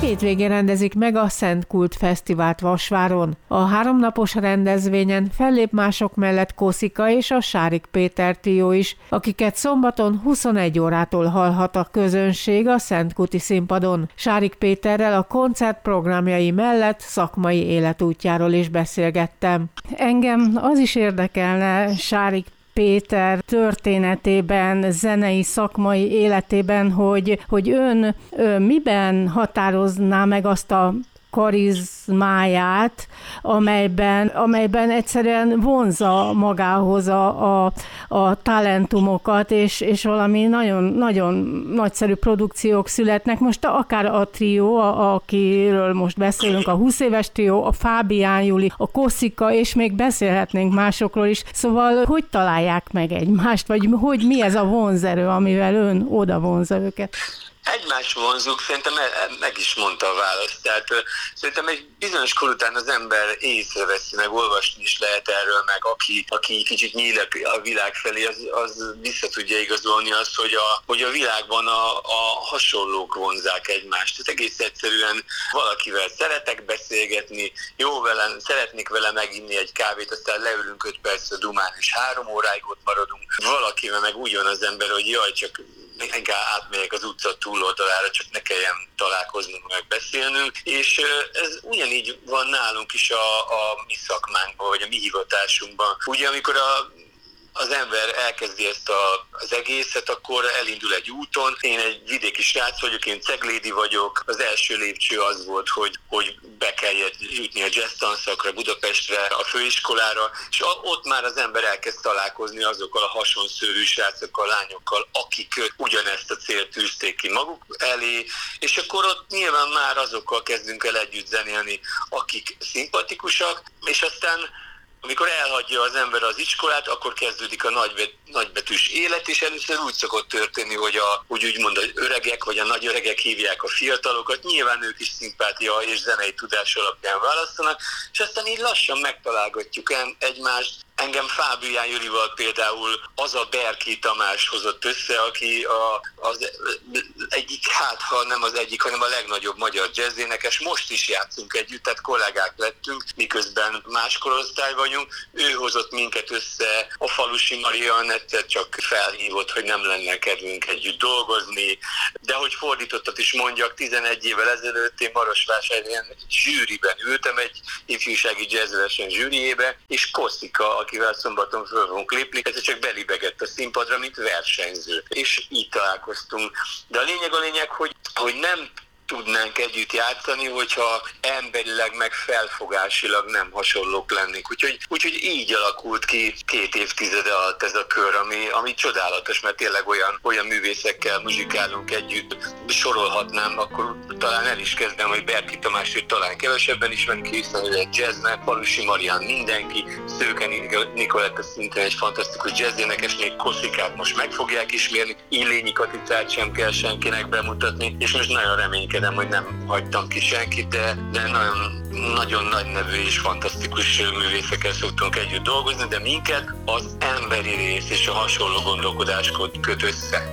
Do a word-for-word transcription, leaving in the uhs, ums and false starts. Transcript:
Hétvégén rendezik meg a Szent Kult Fesztivált Vasváron. A háromnapos rendezvényen fellép mások mellett Koszika és a Sárik Péter trió is, akiket szombaton huszonegy órától hallhat a közönség a Szentkulti színpadon. Sárik Péterrel a koncert programjai mellett szakmai életútjáról is beszélgettem. Engem az is érdekelne Sárik Péter történetében, zenei, szakmai életében, hogy, hogy ön, ön miben határozná meg azt a karizmáját, amelyben, amelyben egyszerűen vonzza magához a, a, a talentumokat, és, és valami nagyon, nagyon nagyszerű produkciók születnek. Most akár a trió, a, akiről most beszélünk, a húsz éves trió, a Fábián Júli, a Koszika, és még beszélhetnénk másokról is. Szóval hogy találják meg egymást, vagy hogy mi ez a vonzerő, amivel ön oda vonzza őket? Egymás vonzuk, szerintem meg is mondta a választ. Tehát szerintem egy bizonyos kor után az ember észreveszi, meg olvasni is lehet erről, meg aki, aki kicsit nyíl a világ felé, az, az vissza tudja igazolni azt, hogy a, hogy a világban a, a hasonlók vonzák egymást. Tehát egész egyszerűen valakivel szeretek beszélgetni, jó velem, szeretnék vele meginni egy kávét, aztán leülünk öt percre dumálni, és három óráig ott maradunk. Valakivel meg úgy van az ember, hogy jaj, csak inkább átmegyek az utca túloldalára, csak ne kelljen találkoznunk, meg beszélnünk, és ez ugyanígy van nálunk is a, a mi szakmánkban, vagy a mi hivatásunkban. Ugye amikor a az ember elkezdi ezt a, az egészet, akkor elindul egy úton. Én egy vidéki srác vagyok, én ceglédi vagyok. Az első lépcső az volt, hogy, hogy be kellett jutni a jazz tanszakra, Budapestre, a főiskolára, és ott már az ember elkezd találkozni azokkal a hasonszőrű srácokkal, lányokkal, akik ugyanezt a célt tűzték ki maguk elé, és akkor ott nyilván már azokkal kezdünk el együtt zenélni, akik szimpatikusak, és aztán amikor elhagyja az ember az iskolát, akkor kezdődik a nagybet, nagybetűs élet, és először úgy szokott történni, hogy, a, hogy úgymond az öregek, vagy a nagy öregek hívják a fiatalokat, nyilván ők is szimpátia és zenei tudás alapján választanak, és aztán így lassan megtalálgatjuk egymást. Engem Fábián Júlival például az a Berki Tamás hozott össze, aki a, az egyik, hát ha nem az egyik, hanem a legnagyobb magyar jazzénekes. Most is játszunk együtt, tehát kollégák lettünk, miközben más korosztály vagyunk. Ő hozott minket össze, a Falusi Marian egyszer csak felhívott, hogy nem lenne kedvünk együtt dolgozni, de hogy fordítottat is mondjak, tizenegy évvel ezelőtt én Marosvásárhelyen zsűriben ültem, egy ifjúsági jazzverseny zsűriébe, és Koszika, akivel szombaton föl fogunk lépni, ez csak belibegett a színpadra, mint versenyző. És így találkoztunk. De a lényeg a lényeg, hogy, hogy nem tudnánk együtt játszani, hogyha emberileg meg felfogásilag nem hasonlók lennénk. Úgyhogy, úgyhogy így alakult ki két évtizede alatt ez a kör, ami, ami csodálatos, mert tényleg olyan, olyan művészekkel muzsikálunk együtt. Sorolhatnám, akkor talán el is kezdem, hogy Berki Tamás, hogy talán kevesebben ismerik, hiszen ő egy jazznek, Falusi Marian mindenki, Szőke Nikoletta szintén egy fantasztikus jazzénekes, még Koszikát most meg fogják ismerni, Illényi Katicát sem kell senkinek bemutatni, és most nagyon reménykedem, hogy nem hagytam ki senkit, de, de nagyon, nagyon nagy nevű és fantasztikus művészekkel szoktunk együtt dolgozni, de minket az emberi rész és a hasonló gondolkodás köt össze.